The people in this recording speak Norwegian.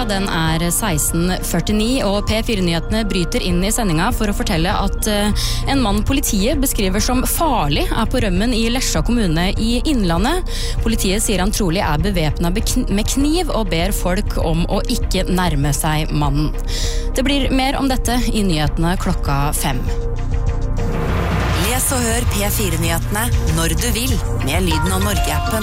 den 16:49, og P4-nyhetene bryter inn i sendinga for å fortelle at en mann politiet beskriver som farlig på rømmen i Lesja kommune i Innlandet. Politiet sier han trolig bevæpnet med kniv og ber folk om å ikke nærme seg mannen. Det blir mer om dette i nyhetene 5:00. Les og hør P4-nyhetene når du vil med Lyden og Norge-appen.